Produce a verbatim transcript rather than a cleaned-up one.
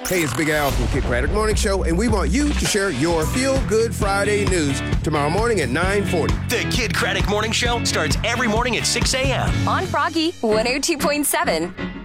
Hey, it's Big Al from the Kid Craddock Morning Show, and we want you to share your Feel Good Friday news tomorrow morning at nine forty. The Kid Craddock Morning Show starts every morning at six a.m. on Froggy one oh two point seven.